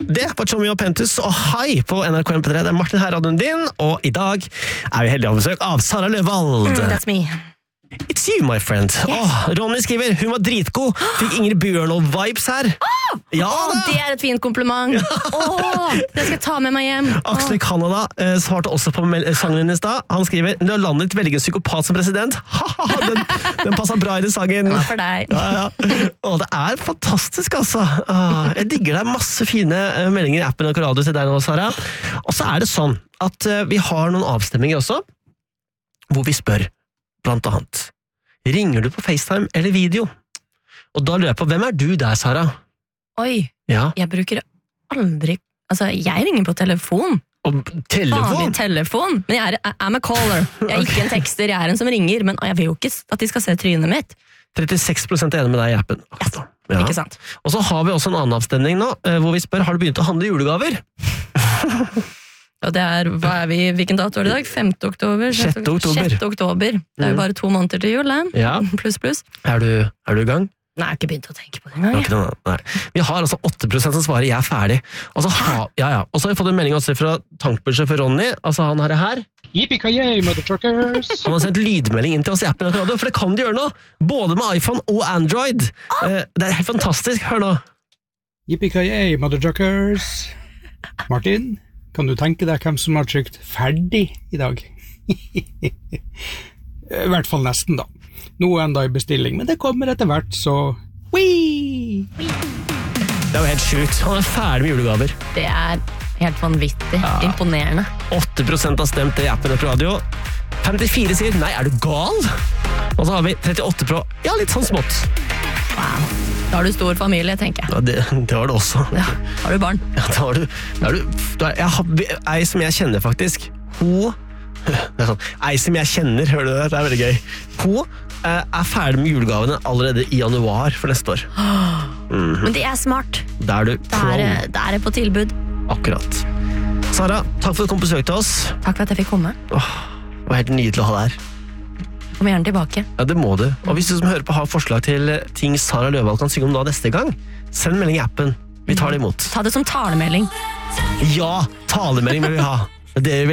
Det var Tommy og Pentus, og hei på NRK MP3. Det Martin her, radioen din, og i dag vi heldige av besøk av Sara Løvald. That's me. It's you, my friend. Yes. Ronny skriver, hun var dritgod. Fikk Ingrid Bjørnov-vibes her. Ja, det et fint kompliment. Det skal jeg ta med meg hjem. Aksel i Canada svarte også på sangen i sted. Han skriver, du har landet veldig en psykopat som president. Den passet bra i den sangen. Ja, for deg. Ja. Og det fantastisk, altså. Jeg digger deg masse fine meldinger i appen og radio til deg nå, Sara. Og så det sånn at vi har noen avstemminger også, hvor vi spør, blant annet, ringer du på FaceTime eller video? Og da lurer jeg på, hvem du der, Sara? Oi, Ja. jeg bruker aldri... Altså, jeg ringer på telefon. Og telefon? Vanlig telefon. Men jeg I'm a caller. Jeg ikke en tekster, jeg en som ringer. Men jeg vil jo ikke at de skal se trynet mitt. 36% enig med deg i appen. Ja. Ikke sant? Og så har vi også en annen avstemning nå, hvor vi spør, har du begynt å handle julegaver? Og det hva vi, hvilken dato det i dag? 5. oktober? 6. oktober. 6. oktober. Det jo bare 2 måneder til jul, Ja. Pluss. Er du i gang? Nei, jeg har ikke begynt å tenke på det engang. Nei. Vi har altså 8% som svarer, jeg ferdig. Og så har vi fått en melding også fra tankbudsjett for Ronny, altså han her. Yippee-ki-yay, motherfuckers! Han har sendt lydmelding inn til oss i appen, for det kan de gjøre nå, både med iPhone og Android. Det helt fantastisk, hør nå. Yippee-ki-yay, motherfuckers! Martin, kan du tenke deg hvem som har trykt ferdig i dag? I hvert fall nesten da. Noe enda i bestilling, men det kommer etter hvert, så... Whee! Det jo helt sjukt. Han ferdig med julegaver. Det helt vanvittig. Imponerende. 8% har stemt det i appen og på radio. 54 sier, nei, du gal? Og så har vi 38%, ja, litt sånn smått. Wow. Da har du stor familie, tenker jeg. Ja, det var det også. Ja, har du barn? Ja, da har du jeg har ei som jeg kjenner faktisk. Hun, det sånn, ei som jeg kjenner, hører du det? Det veldig gøy. Hun ferdig med julegavene allerede i januar for neste år. Men det smart. Da du pro. Det det på tilbud. Akkurat. Sara, takk for at du kom på besøk til oss. Takk for at jeg fikk komme. Det var helt nydelig å ha deg her. Kom gjerne tilbake. Ja, det må du. Og hvis du som hører på har forslag til ting Sara Løvald kan synge om da neste gang, send melding i appen. Vi tar det imot. Ta det som talemelding. Ja, talemelding vil vi ha. Det